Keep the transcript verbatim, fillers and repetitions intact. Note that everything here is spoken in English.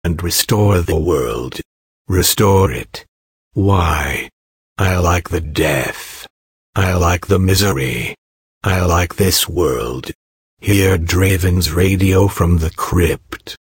and restore the world. Restore it. Why? I like the death. I like the misery. I like this world. Hear Draven's radio from the crypt.